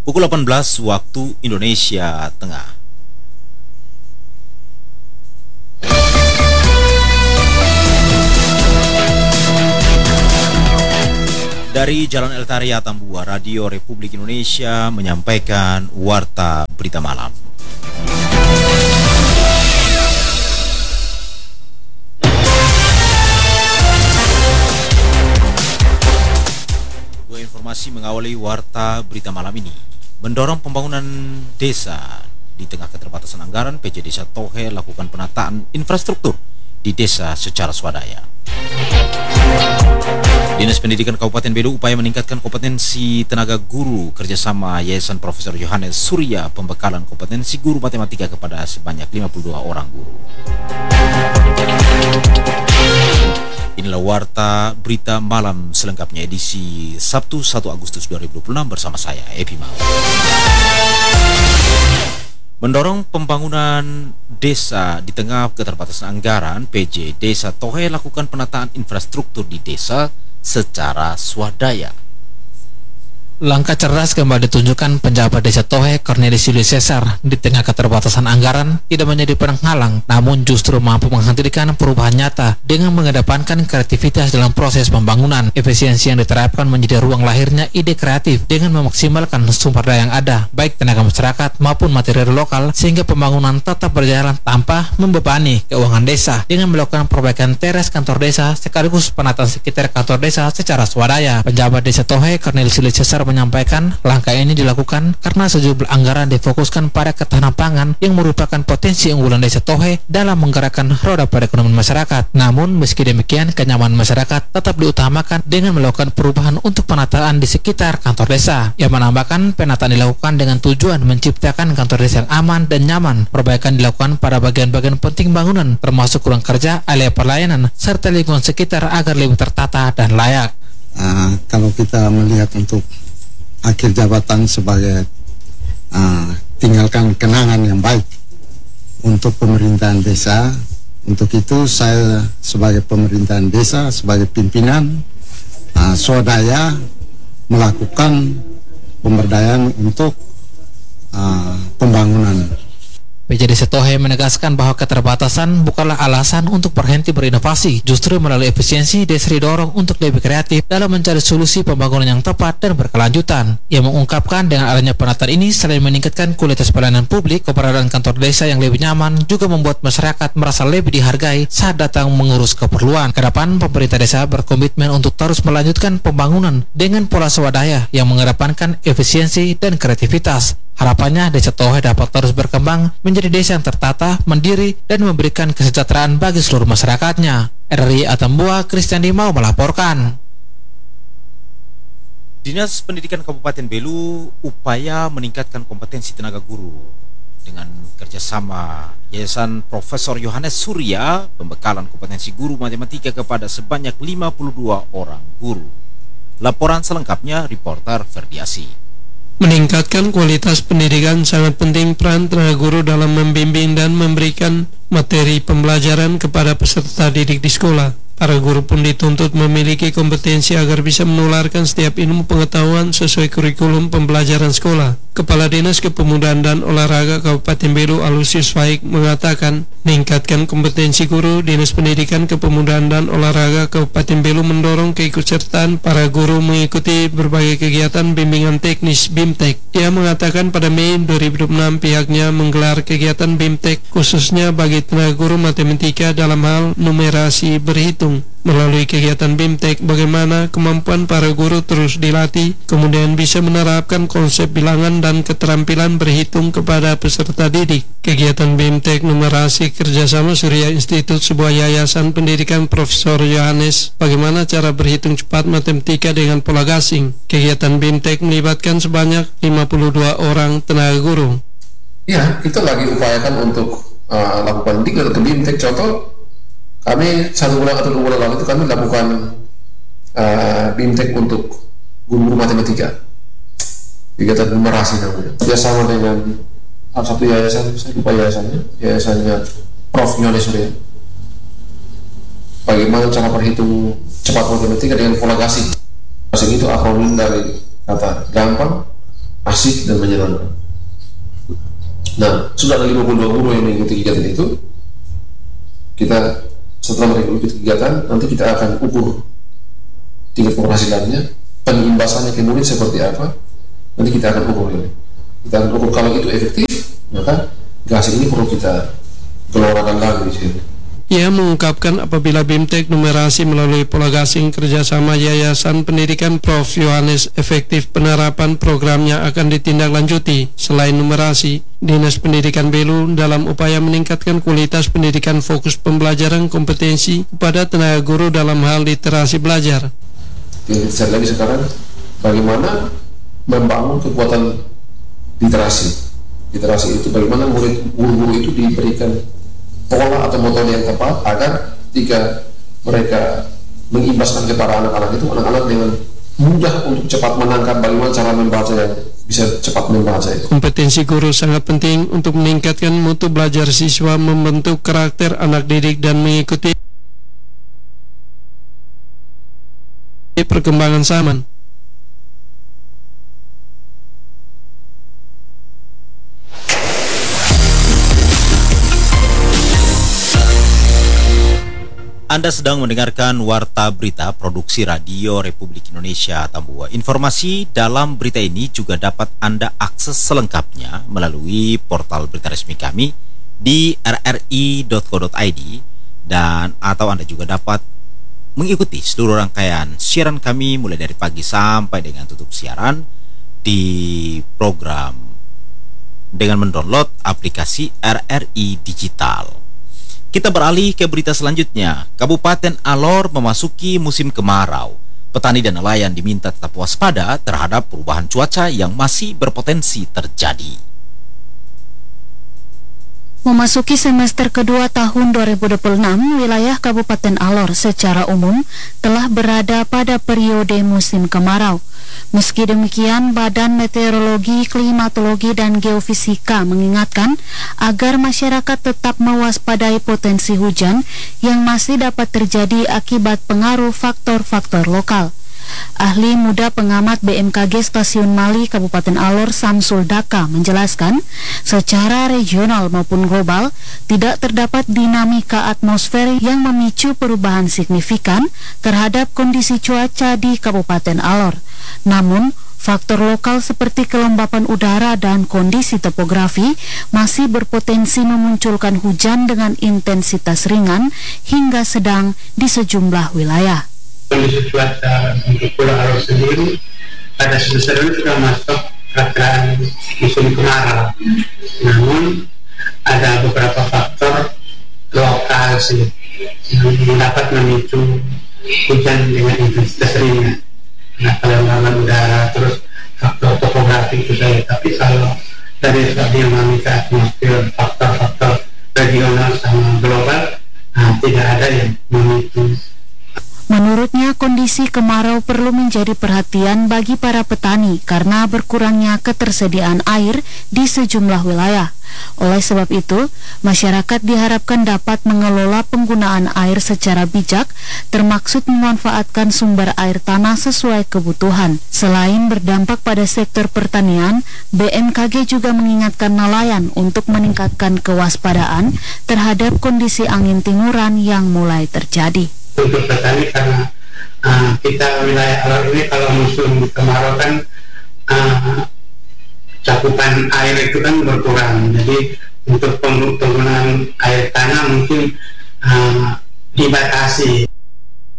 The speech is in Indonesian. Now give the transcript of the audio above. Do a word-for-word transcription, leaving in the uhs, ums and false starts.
Pukul delapan belas waktu Indonesia Tengah. Dari Jalan Eltaria Tambua, Radio Republik Indonesia menyampaikan Warta Berita Malam. Dua informasi mengawali Warta Berita Malam ini. Mendorong pembangunan desa di tengah keterbatasan anggaran, P J Desa Tohe lakukan penataan infrastruktur di desa secara swadaya. Dinas Pendidikan Kabupaten Belu upaya meningkatkan kompetensi tenaga guru kerjasama Yayasan Profesor Yohanes Surya pembekalan kompetensi guru matematika kepada sebanyak lima puluh dua orang guru. Inilah Warta Berita Malam selengkapnya edisi Sabtu satu Agustus dua ribu dua puluh enam bersama saya, Epi Mau. Mendorong pembangunan desa di tengah keterbatasan anggaran, P J Desa Tohe lakukan penataan infrastruktur di desa secara swadaya. Langkah cerdas kembali ditunjukkan penjabat Desa Tohe Cornelis Julius Caesar di tengah keterbatasan anggaran tidak menjadi penghalang, namun justru mampu menghadirkan perubahan nyata dengan mengedepankan kreativitas dalam proses pembangunan. Efisiensi yang diterapkan menjadi ruang lahirnya ide kreatif dengan memaksimalkan sumber daya yang ada, baik tenaga masyarakat maupun material lokal, sehingga pembangunan tetap berjalan tanpa membebani keuangan desa dengan melakukan perbaikan teras kantor desa sekaligus penataan sekitar kantor desa secara swadaya. Penjabat Desa Tohe Cornelis Julius Caesar menyampaikan langkah ini dilakukan karena sejumlah anggaran difokuskan pada ketahanan pangan yang merupakan potensi unggulan Desa Tohe dalam menggerakkan roda perekonomian masyarakat. Namun meski demikian, kenyamanan masyarakat tetap diutamakan dengan melakukan perubahan untuk penataan di sekitar kantor desa. Yang menambahkan penataan dilakukan dengan tujuan menciptakan kantor desa yang aman dan nyaman. Perbaikan dilakukan pada bagian-bagian penting bangunan termasuk ruang kerja, area pelayanan serta lingkungan sekitar agar lebih tertata dan layak. Uh, kalau kita melihat untuk akhir jabatan sebagai uh, tinggalkan kenangan yang baik untuk pemerintahan desa. Untuk itu saya sebagai pemerintahan desa, sebagai pimpinan uh, swadaya melakukan pemberdayaan untuk uh, pembangunan. P J Desa Tohe menegaskan bahwa keterbatasan bukanlah alasan untuk berhenti berinovasi. Justru melalui efisiensi, desa didorong untuk lebih kreatif dalam mencari solusi pembangunan yang tepat dan berkelanjutan. Ia mengungkapkan dengan adanya penataan ini, selain meningkatkan kualitas pelayanan publik, keberadaan kantor desa yang lebih nyaman juga membuat masyarakat merasa lebih dihargai saat datang mengurus keperluan. Kedepan, pemerintah desa berkomitmen untuk terus melanjutkan pembangunan dengan pola swadaya yang mengedepankan efisiensi dan kreativitas. Harapannya Desa Tohe dapat terus berkembang menjadi desa yang tertata, mandiri, dan memberikan kesejahteraan bagi seluruh masyarakatnya. R R I Atambua, Christian Dimau melaporkan. Dinas Pendidikan Kabupaten Belu upaya meningkatkan kompetensi tenaga guru dengan kerjasama Yayasan Profesor Yohanes Surya pembekalan kompetensi guru matematika kepada sebanyak lima puluh dua orang guru. Laporan selengkapnya reporter Ferdiasi. Meningkatkan kualitas pendidikan sangat penting peran tenaga guru dalam membimbing dan memberikan materi pembelajaran kepada peserta didik di sekolah. Para guru pun dituntut memiliki kompetensi agar bisa menularkan setiap ilmu pengetahuan sesuai kurikulum pembelajaran sekolah. Kepala Dinas Kepemudaan dan Olahraga Kabupaten Belu Alusius Faik mengatakan, meningkatkan kompetensi guru, Dinas Pendidikan Kepemudaan dan Olahraga Kabupaten Belu mendorong keikutsertaan para guru mengikuti berbagai kegiatan bimbingan teknis BIMTEK. Dia mengatakan pada Mei dua ribu dua puluh enam pihaknya menggelar kegiatan BIMTEK khususnya bagi tenaga guru matematika dalam hal numerasi berhitung. Melalui kegiatan BIMTEK, bagaimana kemampuan para guru terus dilatih, kemudian bisa menerapkan konsep bilangan dan keterampilan berhitung kepada peserta didik. Kegiatan BIMTEK numerasi kerjasama Surya Institut, sebuah yayasan pendidikan Profesor Yohanes, bagaimana cara berhitung cepat matematika dengan pola gasing. Kegiatan BIMTEK melibatkan sebanyak lima puluh dua orang tenaga guru. Ya, kita lagi upayakan untuk uh, lakukan diklat atau BIMTEK. Contoh, kami satu bulan atau dua bulan lalu itu kami lakukan uh, BIMTEK untuk guru matematika, kegiatan numerasi namanya. Kerjasama dengan salah satu yayasan, saya lupa yayasannya, yayasannya Prof Yohanes Surya. Bagaimana cara berhitung cepat matematika dengan pola gasing. Gasing itu akronim dari kata gampang, asik dan menyenangkan. Nah, sudah ada lima puluh dua guru yang mengikuti kegiatan itu. Kita setelah mengikuti kegiatan, nanti kita akan ukur tingkat keberhasilannya, pengimbasannya ke murid seperti apa. Nanti kita akan ukur ini. Kita akan ukur kalau itu efektif, maka gasing ini perlu kita gelongakan lagi di sini. Ia mengungkapkan apabila BIMTEK numerasi melalui pola gasing kerjasama Yayasan Pendidikan Profesor Yohanes efektif, penerapan programnya akan ditindaklanjuti. Selain numerasi, Dinas Pendidikan Belu dalam upaya meningkatkan kualitas pendidikan fokus pembelajaran kompetensi kepada tenaga guru dalam hal literasi belajar. Yang kita cari lagi sekarang, bagaimana membangun kekuatan literasi. Literasi itu bagaimana murid guru-guru itu diberikan pola atau metode yang tepat agar ketika mereka mengimbaskan kepada anak-anak itu, anak-anak dengan mudah untuk cepat menangkap bagaimana cara membaca yang bisa cepat membaca itu. Kompetensi guru sangat penting untuk meningkatkan mutu belajar siswa, membentuk karakter anak didik dan mengikuti perkembangan zaman. Anda sedang mendengarkan Warta Berita Produksi Radio Republik Indonesia Tambua. Informasi dalam berita ini juga dapat Anda akses selengkapnya melalui portal berita resmi kami di r r i dot co dot i d, dan atau Anda juga dapat mengikuti seluruh rangkaian siaran kami mulai dari pagi sampai dengan tutup siaran di program dengan mendownload aplikasi R R I Digital. Kita beralih ke berita selanjutnya. Kabupaten Alor memasuki musim kemarau. Petani dan nelayan diminta tetap waspada terhadap perubahan cuaca yang masih berpotensi terjadi. Memasuki semester kedua tahun dua ribu dua puluh enam, wilayah Kabupaten Alor secara umum telah berada pada periode musim kemarau. Meski demikian, Badan Meteorologi, Klimatologi, dan Geofisika mengingatkan agar masyarakat tetap mewaspadai potensi hujan yang masih dapat terjadi akibat pengaruh faktor-faktor lokal. Ahli muda pengamat B M K G Stasiun Mali Kabupaten Alor, Samsul Daka, menjelaskan secara regional maupun global tidak terdapat dinamika atmosfer yang memicu perubahan signifikan terhadap kondisi cuaca di Kabupaten Alor. Namun, faktor lokal seperti kelembapan udara dan kondisi topografi masih berpotensi memunculkan hujan dengan intensitas ringan hingga sedang di sejumlah wilayah. Kondisi cuaca untuk Pulau Alor sendiri pada semester ini sudah masuk perkiraan musim kemarau. Namun ada beberapa faktor lokal sih yang dapat memicu hujan dengan intensitas ringan. Nah, kelembaban udara, terus faktor topografi itu saja. Tapi kalau dari dinamika atmosfer, faktor-faktor regional sama global, nah, tidak ada yang memicu. Menurutnya, kondisi kemarau perlu menjadi perhatian bagi para petani karena berkurangnya ketersediaan air di sejumlah wilayah. Oleh sebab itu, masyarakat diharapkan dapat mengelola penggunaan air secara bijak, termaksud memanfaatkan sumber air tanah sesuai kebutuhan. Selain berdampak pada sektor pertanian, B M K G juga mengingatkan nelayan untuk meningkatkan kewaspadaan terhadap kondisi angin timuran yang mulai terjadi. Untuk petani karena uh, kita wilayah Alor ini kalau musim kemarau kan uh, cakupan air itu kan berkurang, jadi untuk penggunaan air tanah mungkin uh, dibatasi.